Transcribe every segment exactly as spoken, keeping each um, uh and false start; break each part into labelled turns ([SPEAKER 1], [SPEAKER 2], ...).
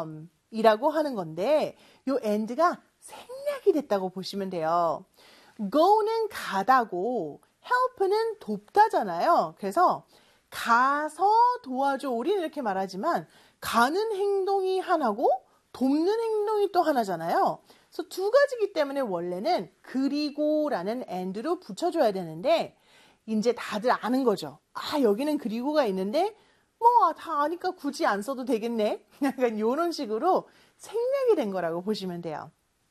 [SPEAKER 1] mom 이라고 하는 건데 요 and가 생략이 됐다고 보시면 돼요. go는 가다고 help는 돕다잖아요. 그래서 가서 도와줘. 우리는 이렇게 말하지만 가는 행동이 하나고 돕는 행동이 또 하나잖아요. 그래서 두 가지이기 때문에 원래는 그리고라는 and로 붙여줘야 되는데 이제 다들 아는 거죠. 아, 여기는 그리고가 있는데 뭐 다 아니까 굳이 안 써도 되겠네. 약간 이런 식으로 생략이 된 거라고 보시면 돼요.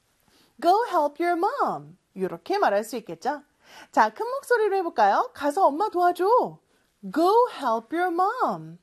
[SPEAKER 1] Go help your mom. 이렇게 말할 수 있겠죠. 자, 큰 목소리로 해볼까요? 가서 엄마 도와줘. Go help your mom.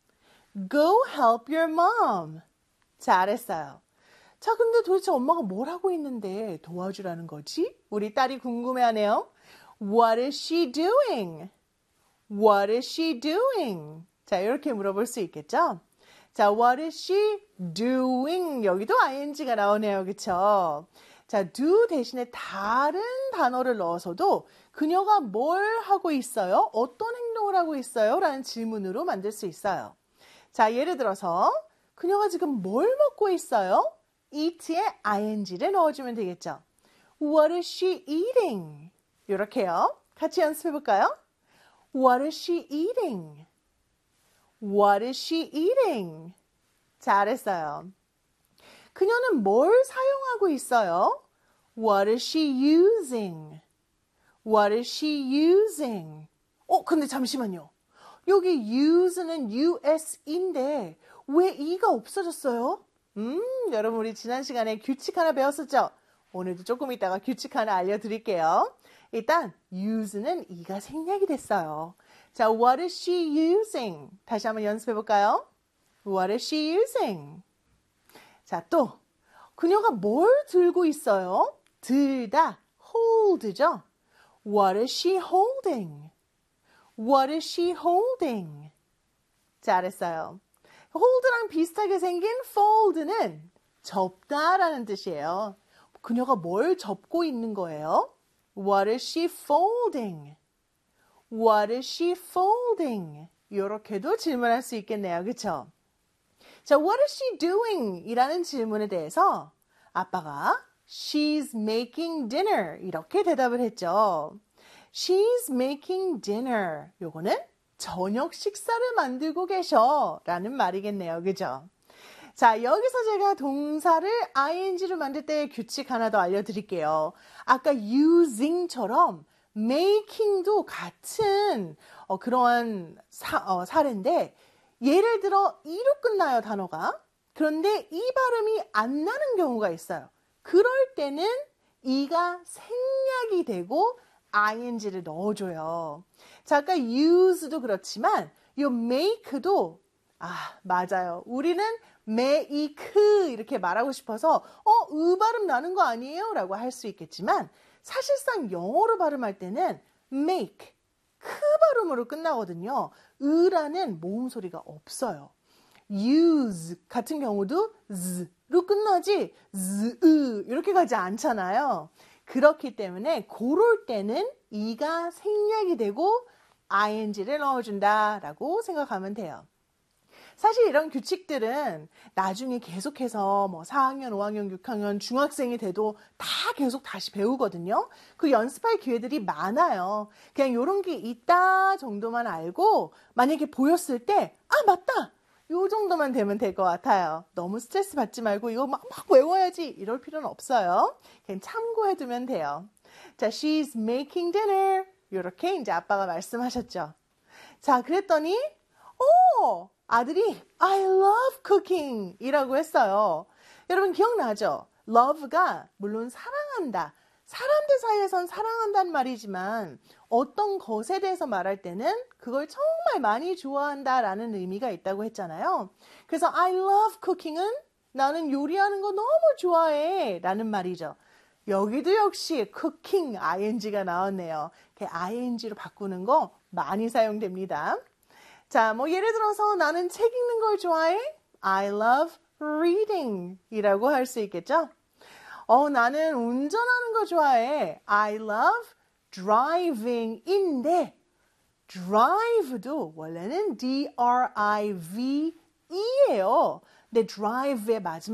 [SPEAKER 1] Go help your mom. 잘했어요. 자, 근데 도대체 엄마가 뭘 하고 있는데 도와주라는 거지? 우리 딸이 궁금해하네요. What is she doing? What is she doing? 자, 이렇게 물어볼 수 있겠죠? 자, what is she doing? 여기도 ing가 나오네요. 그쵸? 자, do 대신에 다른 단어를 넣어서도 그녀가 뭘 하고 있어요? 어떤 행동을 하고 있어요? 라는 질문으로 만들 수 있어요. 자, 예를 들어서 그녀가 지금 뭘 먹고 있어요? eat에 ing를 넣어주면 되겠죠. What is she eating? 이렇게요. 같이 연습해 볼까요? What is she eating? What is she eating? 잘했어요. 그녀는 뭘 사용하고 있어요? What is she using? What is she using? 어, 근데 잠시만요. 여기 use는 us인데 왜 e가 없어졌어요? 음, 여러분 우리 지난 시간에 규칙 하나 배웠었죠? 오늘도 조금 이따가 규칙 하나 알려드릴게요. 일단 use는 e가 생략이 됐어요. 자, what is she using? 다시 한번 연습해 볼까요? What is she using? 자, 또 그녀가 뭘 들고 있어요? 들다, hold죠? What is she holding? What is she holding? 잘했어요. hold랑 비슷하게 생긴 fold는 접다라는 뜻이에요. 그녀가 뭘 접고 있는 거예요? What is she folding? What is she folding? 이렇게도 질문할 수 있겠네요. 그렇죠? 자, what is she doing? 이라는 질문에 대해서 아빠가 she's making dinner 이렇게 대답을 했죠. She's making dinner. 요거는 저녁 식사를 만들고 계셔 라는 말이겠네요. 그죠? 자, 여기서 제가 동사를 ing로 만들 때의 규칙 하나 더 알려드릴게요. 아까 using처럼 making도 같은 어, 그러한 사, 어, 사례인데 예를 들어 e로 끝나요, 단어가. 그런데 이 발음이 안 나는 경우가 있어요. 그럴 때는 e가 생략이 되고 ing를 넣어줘요. 자, 아까 use도 그렇지만 이 make도 아, 맞아요. 우리는 make 이렇게 말하고 싶어서 어, 으 발음 나는 거 아니에요? 라고 할 수 있겠지만 사실상 영어로 발음할 때는 make, 크 발음으로 끝나거든요. 으라는 모음 소리가 없어요. use 같은 경우도 z로 끝나지 z, 으 이렇게 가지 않잖아요. 그렇기 때문에 그럴 때는 e가 생략이 되고 ing를 넣어준다라고 생각하면 돼요. 사실 이런 규칙들은 나중에 계속해서 뭐 사 학년, 오 학년, 육 학년, 중학생이 돼도 다 계속 다시 배우거든요. 그 연습할 기회들이 많아요. 그냥 이런 게 있다 정도만 알고 만약에 보였을 때 아, 맞다! 요 정도만 되면 될 것 같아요. 너무 스트레스 받지 말고 이거 막, 막 외워야지 이럴 필요는 없어요. 그냥 참고해두면 돼요. 자, she's making dinner. 이렇게 이제 아빠가 말씀하셨죠. 자, 그랬더니 오! 아들이 I love cooking 이라고 했어요. 여러분 기억나죠? love가 물론 사랑한다. 사람들 사이에선 사랑한다는 말이지만 어떤 것에 대해서 말할 때는 그걸 정말 많이 좋아한다라는 의미가 있다고 했잖아요. 그래서 I love cooking은 나는 요리하는 거 너무 좋아해 라는 말이죠. 여기도 역시 cooking ing가 나왔네요. ing로 바꾸는 거 많이 사용됩니다. 자, 뭐 예를 들어서 나는 책 읽는 걸 좋아해. I love reading 이라고 할 수 있겠죠. 어, 나는 운전하는 거 좋아해. I love driving 인데 drive도 원래는 D R I V E예요. 근데 drive의 마지막